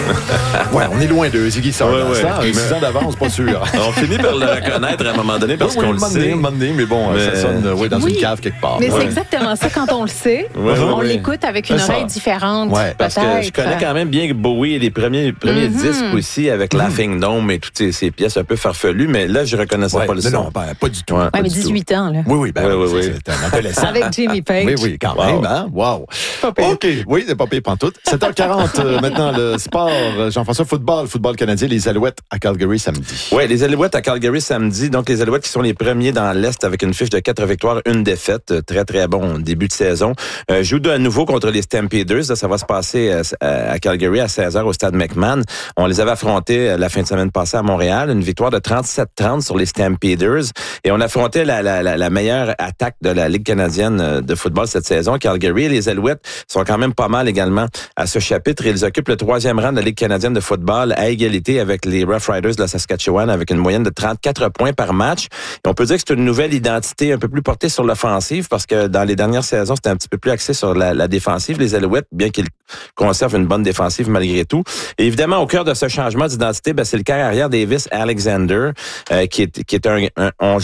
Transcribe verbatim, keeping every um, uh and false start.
Ouais, on est loin de Ziggy Stardust. Ouais, ouais. Hein? six ans d'avance, pas sûr. On finit par le reconnaître à un moment donné parce oui, qu'on oui, le sait. Un moment donné, mais bon, mais... ça sonne ouais, dans oui, une cave quelque part. Mais ouais. c'est exactement ça quand on le sait. Ouais, on ouais. l'écoute avec une c'est oreille ça. différente. Ouais, Parce que je connais quand même bien Bowie et les premiers, premiers Mm-hmm. disques aussi avec mm-hmm. Laughing Gnome et toutes ces, ces pièces un peu farfelues, mais là, je reconnaissais ouais, pas le non, son. Non, ben, pas du tout. Ouais, Ouais, pas mais du dix-huit tout. ans, là. Oui, oui, ben oui, oui, oui, c'est, oui. c'est un adolescent. Avec Jimmy Page. Oui, oui, quand wow. même, hein? Wow. Pas pire. OK, oui, c'est pas pire pantoute. sept heures quarante, euh, maintenant, le sport. Jean-François, football, football canadien, les Alouettes à Calgary samedi. Oui, les Alouettes à Calgary samedi. Donc, les Alouettes qui sont les premiers dans l'Est avec une fiche de quatre victoires, une défaite. Très, très bon début de saison. Euh, jouent de nouveau contre les Stampeders. Là, ça va se passer à, à Calgary à seize heures au stade McMahon. On les avait affrontés la fin de semaine passée à Montréal. Une victoire de trente-sept trente sur les Stampeders. Et on affrontait la, la, la, la meilleure attaque de la Ligue canadienne de football cette saison. Calgary et les Alouettes sont quand même pas mal également à ce chapitre. Ils occupent le troisième rang de la Ligue canadienne de football à égalité avec les Rough Riders de la Saskatchewan avec une moyenne de trente-quatre points par match. Et on peut dire que c'est une nouvelle identité un peu plus portée sur l'offensive parce que dans les dernières saisons, c'était un petit peu plus axé sur la, la défensive. Les Alouettes, bien qu'ils conservent une bonne défensive malgré tout. Et évidemment, au cœur de ce changement d'identité, ben, c'est le carrière Davis Alexander euh, qui est, qui est un, un on